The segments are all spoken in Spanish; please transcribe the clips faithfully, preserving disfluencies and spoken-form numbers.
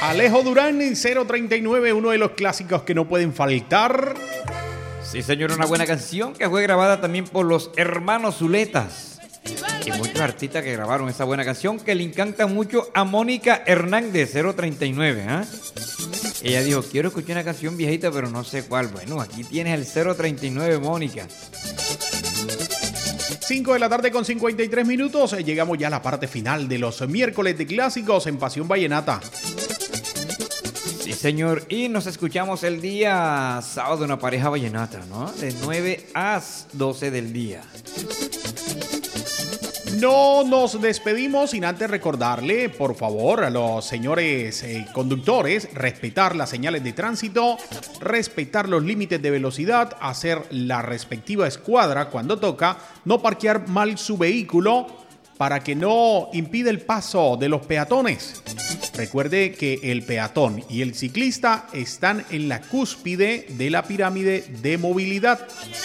Alejo Durán en cero treinta y nueve, uno de los clásicos que no pueden faltar. Sí, señor, una buena canción que fue grabada también por los hermanos Zuletas. Y muchos artistas que grabaron esa buena canción que le encanta mucho a Mónica Hernández, cero treinta y nueve. ¿eh? Ella dijo, quiero escuchar una canción viejita, pero no sé cuál. Bueno, aquí tienes el cero treinta y nueve, Mónica. cinco de la tarde con cincuenta y tres minutos. Llegamos ya a la parte final de los miércoles de clásicos en Pasión Vallenata. Sí, señor. Y nos escuchamos el día sábado, una pareja vallenata, ¿no? De nueve a doce del día. No nos despedimos sin antes recordarle, por favor, a los señores eh, conductores, respetar las señales de tránsito, respetar los límites de velocidad, hacer la respectiva escuadra cuando toca, no parquear mal su vehículo para que no impida el paso de los peatones. Recuerde que el peatón y el ciclista están en la cúspide de la pirámide de movilidad.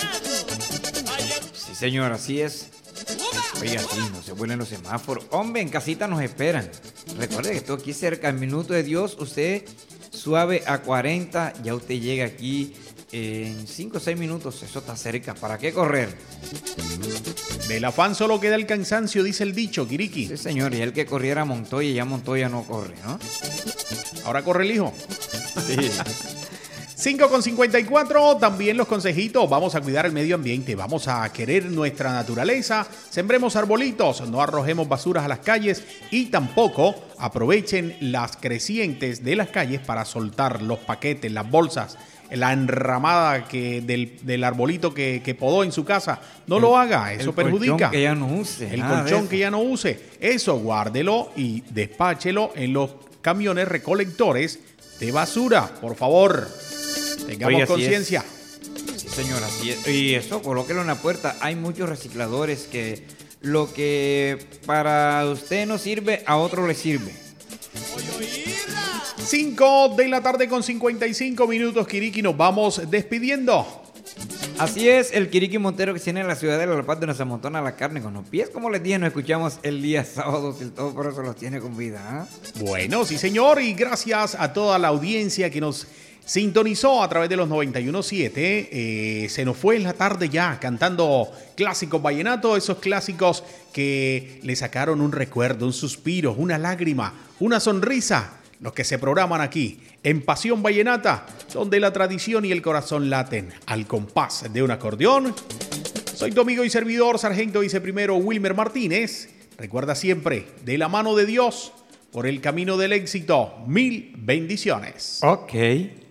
Sí, señor, así es. Oiga, sí, no se vuelven los semáforos. Hombre, en casita nos esperan. Recuerde que esto aquí cerca, el minuto de Dios, usted suave a cuarenta, ya usted llega aquí en cinco o seis minutos, eso está cerca. ¿Para qué correr? Del afán solo queda el cansancio, dice el dicho, Kiriki. Sí, señor, y el que corriera a Montoya, ya Montoya no corre, ¿no? Ahora corre el hijo. Sí. cinco con cincuenta y cuatro, también los consejitos, vamos a cuidar el medio ambiente, vamos a querer nuestra naturaleza, sembremos arbolitos, no arrojemos basuras a las calles y tampoco aprovechen las crecientes de las calles para soltar los paquetes, las bolsas, la enramada que del, del arbolito que, que podó en su casa. No el, lo haga, eso el perjudica. El colchón que ya no use. El colchón que ya no use. Eso guárdelo y despáchelo en los camiones recolectores de basura, por favor. Tengamos conciencia. Sí, señor, así es. Y eso, colóquelo en la puerta. Hay muchos recicladores que lo que para usted no sirve, a otro le sirve. cinco de la tarde con cincuenta y cinco minutos, Kiriki, nos vamos despidiendo. Así es, el Kiriki Montero que tiene en la ciudad de La Paz de nos amontona la carne con los pies. Como les dije, nos escuchamos el día sábado, si el todo por eso los tiene con vida. ¿eh? Bueno, sí señor, y gracias a toda la audiencia que nos sintonizó a través de los noventa y uno punto siete. Eh, se nos fue en la tarde ya cantando clásicos vallenatos, esos clásicos que le sacaron un recuerdo, un suspiro, una lágrima, una sonrisa. Los que se programan aquí en Pasión Vallenata, donde la tradición y el corazón laten al compás de un acordeón. Soy tu amigo y servidor, sargento viceprimero Wilmer Martínez. Recuerda siempre, de la mano de Dios, por el camino del éxito, mil bendiciones. Ok.